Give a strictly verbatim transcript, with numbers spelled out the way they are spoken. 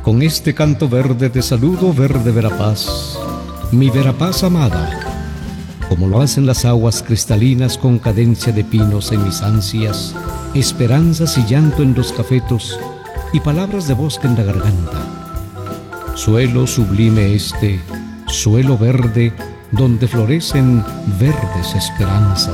Con este canto verde te saludo, verde Verapaz, mi Verapaz amada, como lo hacen las aguas cristalinas con cadencia de pinos en mis ansias, esperanzas y llanto en los cafetos y palabras de bosque en la garganta. Suelo sublime este, suelo verde, donde florecen verdes esperanzas.